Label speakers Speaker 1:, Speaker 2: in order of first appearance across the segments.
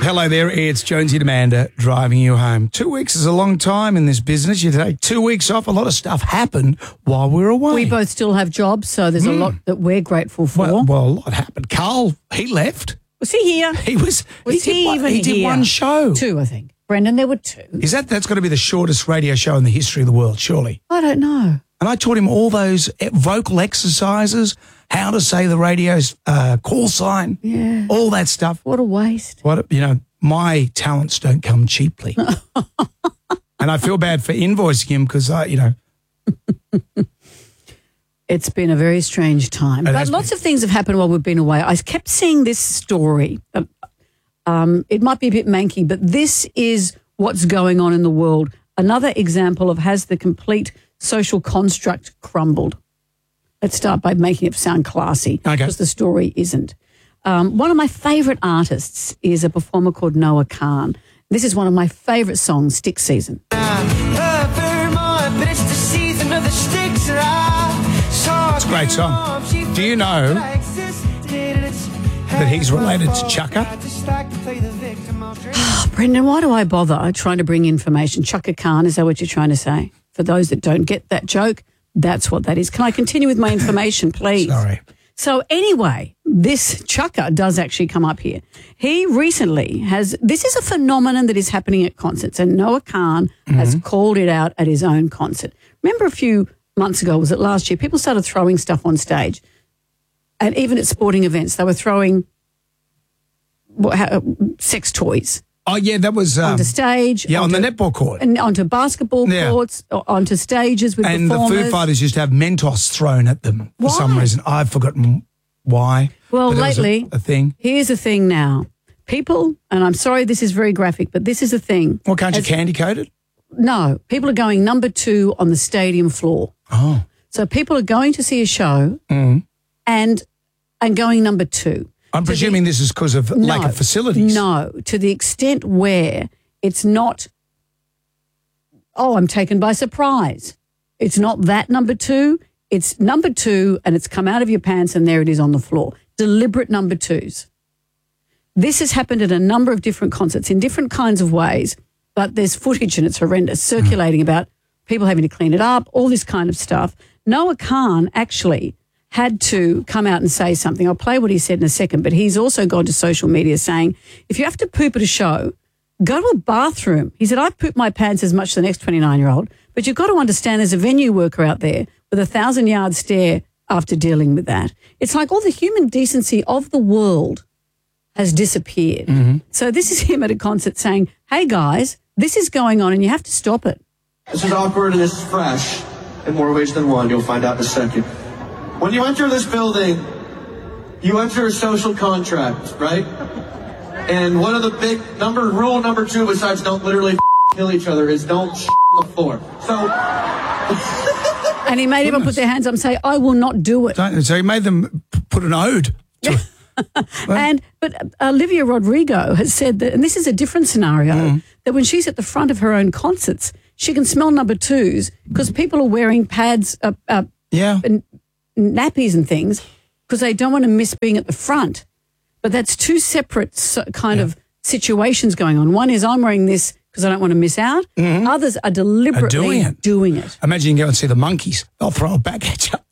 Speaker 1: Hello there, it's Jonesy and Amanda driving you home. 2 weeks is a long time in this business. You take 2 weeks off. A lot of stuff happened while we were away.
Speaker 2: We both still have jobs, so there's a lot that we're grateful for.
Speaker 1: Well, a lot happened. Carl, he left.
Speaker 2: Was he here?
Speaker 1: He was.
Speaker 2: Was he
Speaker 1: did
Speaker 2: even
Speaker 1: one, he did
Speaker 2: here?
Speaker 1: one show.
Speaker 2: 2, I think. Brendan, there were 2.
Speaker 1: That's got to be the shortest radio show in the history of the world, surely.
Speaker 2: I don't know.
Speaker 1: And I taught him all those vocal exercises, how to say the radio's call sign, all that stuff.
Speaker 2: What a waste.
Speaker 1: My talents don't come cheaply. And I feel bad for invoicing him because
Speaker 2: It's been a very strange time. But lots of things have happened while we've been away. I kept seeing this story. It might be a bit manky, but this is what's going on in the world. Another example of has the complete social construct crumbled. Let's start by making it sound classy because the story isn't. One of my favourite artists is a performer called Noah Kahan. This is one of my favourite songs, Stick Season.
Speaker 1: It's a great song. Do you know that he's related to Chaka?
Speaker 2: Brendan, why do I bother trying to bring information? Chaka Khan, is that what you're trying to say? For those that don't get that joke, that's what that is. Can I continue with my information, please?
Speaker 1: Sorry.
Speaker 2: So anyway, this Chaka does actually come up here. He recently this is a phenomenon that is happening at concerts, and Noah Kahan has called it out at his own concert. Remember a few months ago, was it last year, people started throwing stuff on stage. And even at sporting events, they were throwing sex toys.
Speaker 1: Oh, yeah, that was...
Speaker 2: onto stage.
Speaker 1: Yeah, on the netball court.
Speaker 2: And onto basketball courts, onto stages with
Speaker 1: and
Speaker 2: performers.
Speaker 1: And the Foo Fighters used to have Mentos thrown at them for some reason. I've forgotten why.
Speaker 2: Well, lately,
Speaker 1: a thing.
Speaker 2: Here's a thing now. People, and I'm sorry this is very graphic, but this is a thing.
Speaker 1: Well, can't you candy coat it?
Speaker 2: No. People are going number 2 on the stadium floor.
Speaker 1: Oh.
Speaker 2: So people are going to see a show and going number 2.
Speaker 1: I'm presuming this is because of lack of facilities.
Speaker 2: No, to the extent where it's not, I'm taken by surprise. It's not that number 2. It's number 2 and it's come out of your pants and there it is on the floor. Deliberate number 2s. This has happened at a number of different concerts in different kinds of ways, but there's footage and it's horrendous circulating about people having to clean it up, all this kind of stuff. Noah Kahan actually had to come out and say something. I'll play what he said in a second, but he's also gone to social media saying, if you have to poop at a show, go to a bathroom. He said, I poop my pants as much as the next 29-year-old, but you've got to understand there's a venue worker out there with a 1,000-yard stare after dealing with that. It's like all the human decency of the world has disappeared. So this is him at a concert saying, hey, guys, this is going on and you have to stop it.
Speaker 3: This is awkward and this is fresh in more ways than one. You'll find out in a second. When you enter this building, you enter a social contract, right? And one of the big rule number 2, besides don't literally kill each other, is don't on the floor. So,
Speaker 2: and he made everyone put their hands up and say, "I will not do it."
Speaker 1: So he made them put an ode to it.
Speaker 2: But Olivia Rodrigo has said that, and this is a different scenario, that when she's at the front of her own concerts, she can smell number 2s because people are wearing pads, and nappies and things because they don't want to miss being at the front. But that's 2 separate kind of situations going on. One is I'm wearing this because I don't want to miss out. Others are deliberately doing it.
Speaker 1: Imagine you can go and see the Monkeys. They'll throw it back at you.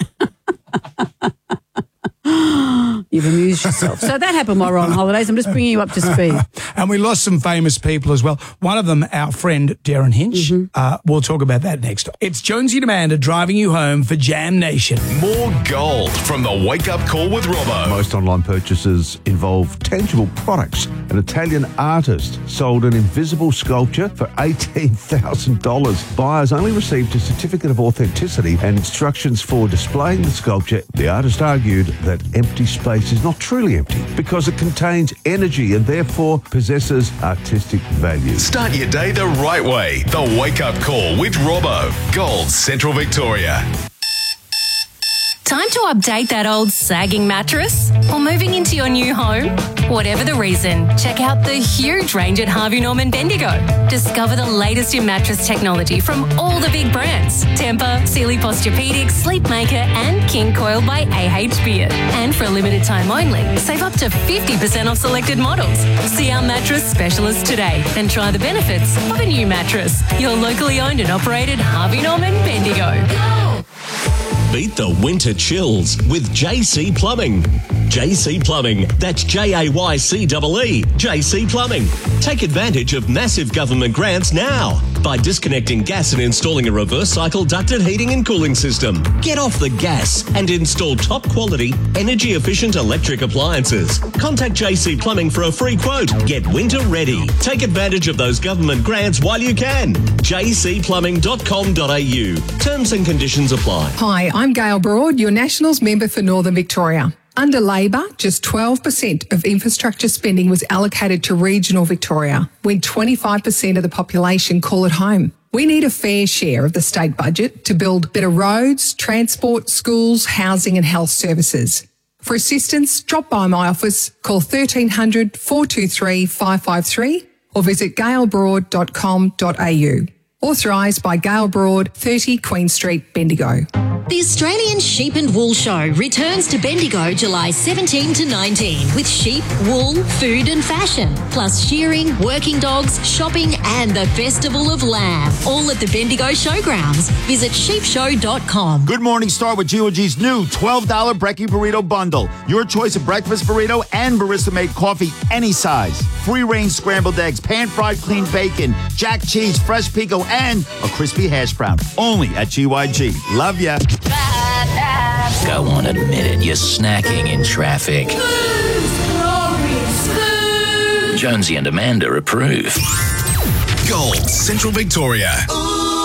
Speaker 2: You've amused yourself. So that happened while we're on holidays. I'm just bringing you up to speed.
Speaker 1: And we lost some famous people as well. One of them, our friend Darren Hinch. We'll talk about that next. It's Jonesy and Amanda driving you home for Jam Nation.
Speaker 4: More gold from the Wake Up Call with Robbo.
Speaker 5: Most online purchases involve tangible products. An Italian artist sold an invisible sculpture for $18,000. Buyers only received a certificate of authenticity and instructions for displaying the sculpture. The artist argued that empty space is not truly empty because it contains energy and therefore possesses artistic value.
Speaker 4: Start your day the right way. The Wake Up Call with Robbo. Gold Central Victoria.
Speaker 6: Time to update that old sagging mattress? Or moving into your new home? Whatever the reason, check out the huge range at Harvey Norman Bendigo. Discover the latest in mattress technology from all the big brands. Tempur, Sealy Posturepedic, Sleepmaker and King Coil by AH Beard. And for a limited time only, save up to 50% off selected models. See our mattress specialist today and try the benefits of a new mattress. Your locally owned and operated Harvey Norman Bendigo.
Speaker 7: Beat the winter chills with JC Plumbing. JC Plumbing, that's JAYCEE, JC Plumbing. Take advantage of massive government grants now by disconnecting gas and installing a reverse cycle ducted heating and cooling system. Get off the gas and install top quality, energy efficient electric appliances. Contact JC Plumbing for a free quote. Get winter ready. Take advantage of those government grants while you can. jcplumbing.com.au. Terms and conditions apply.
Speaker 8: Hi, I'm Gail Broad, your Nationals member for Northern Victoria. Under Labor, just 12% of infrastructure spending was allocated to regional Victoria, when 25% of the population call it home. We need a fair share of the state budget to build better roads, transport, schools, housing and health services. For assistance, drop by my office, call 1300 423 553 or visit gailbroad.com.au. Authorised by Gail Broad, 30 Queen Street, Bendigo.
Speaker 9: The Australian Sheep and Wool Show returns to Bendigo July 17 to 19 with sheep, wool, food and fashion, plus shearing, working dogs, shopping and the Festival of Lamb, all at the Bendigo Showgrounds. Visit sheepshow.com.
Speaker 10: Good Morning Star with GOG's new $12 Brekkie Burrito Bundle. Your choice of breakfast burrito and barista-made coffee, any size. Free-range scrambled eggs, pan-fried clean bacon, jack cheese, fresh pico, and a crispy hash brown. Only at GYG. Love ya.
Speaker 11: Go on, admit it. You're snacking in traffic. Jonesy and Amanda approve.
Speaker 4: Gold, Central Victoria.